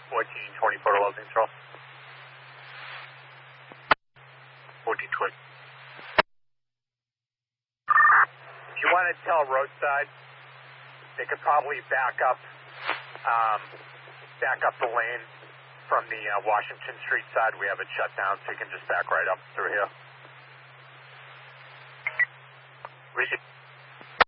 1420 Photo Loading Control. 1420. If you want to tell roadside, they could probably back up the lane from the Washington Street side. We have it shut down, so you can just back right up through here. Receive.